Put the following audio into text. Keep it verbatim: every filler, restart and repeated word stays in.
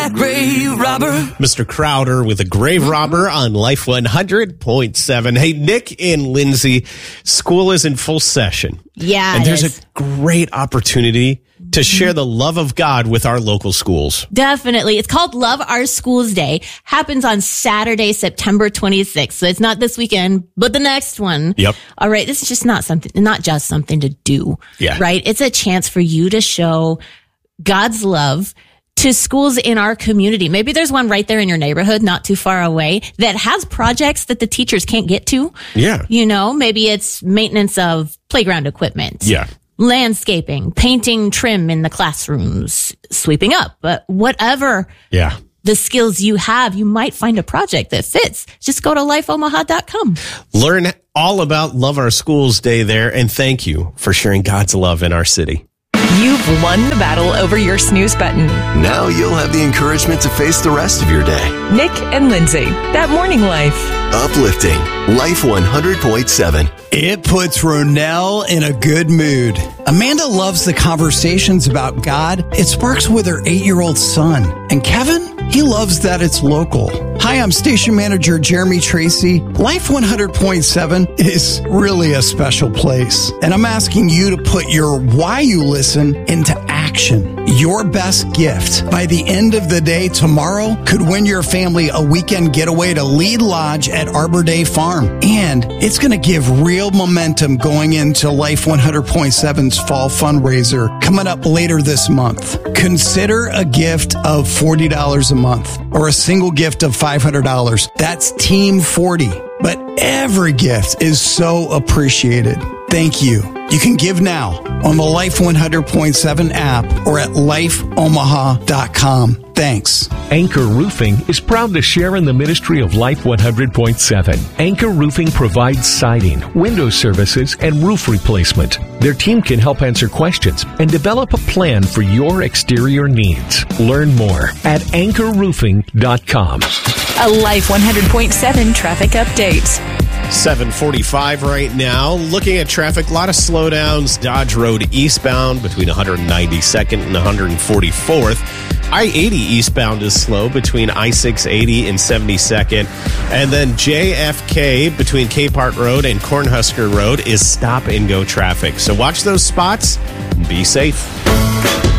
that grave robber. Mister Crowder with a grave robber on Life one hundred point seven. Hey, Nick and Lindsay, school is in full session. Yeah, and it there's is. a great opportunity to share the love of God with our local schools. Definitely. It's called Love Our Schools Day. Happens on Saturday, September twenty-sixth. So it's not this weekend, but the next one. Yep. All right. This is just not something, not just something to do. Yeah. Right. It's a chance for you to show God's love to schools in our community. Maybe there's one right there in your neighborhood, not too far away, that has projects that the teachers can't get to. Yeah. You know, maybe it's maintenance of playground equipment. Yeah. Landscaping, painting trim in the classrooms, sweeping up, but whatever Yeah. the skills you have, you might find a project that fits. Just go to life omaha dot com. Learn all about Love Our Schools Day there, and thank you for sharing God's love in our city. You've won the battle over your snooze button. Now you'll have the encouragement to face the rest of your day. Nick and Lindsay, that morning life. Uplifting. Life one hundred point seven. It puts Ronell in a good mood. Amanda loves the conversations about God it sparks with her eight-year-old son. And Kevin, he loves that it's local. Hi, I'm station manager Jeremy Tracy. Life one hundred point seven is really a special place. And I'm asking you to put your why you listen into action. Your best gift by the end of the day tomorrow could win your family a weekend getaway to Lead Lodge at Arbor Day Farm. And it's going to give real momentum going into Life one hundred point seven's fall fundraiser coming up later this month. Consider a gift of forty dollars a month or a single gift of five hundred dollars. That's Team forty. But every gift is so appreciated. Thank you. You can give now on the Life one hundred point seven app or at life omaha dot com. Thanks. Anchor Roofing is proud to share in the ministry of Life one hundred point seven. Anchor Roofing provides siding, window services, and roof replacement. Their team can help answer questions and develop a plan for your exterior needs. Learn more at anchor roofing dot com. A Life one hundred point seven traffic update. seven forty-five right now. Looking at traffic, a lot of slowdowns. Dodge Road eastbound between one hundred ninety-second and one hundred forty-fourth. I eighty eastbound is slow between I six eighty and seventy-second. And then J F K between Capehart Road and Cornhusker Road is stop and go traffic. So watch those spots and be safe.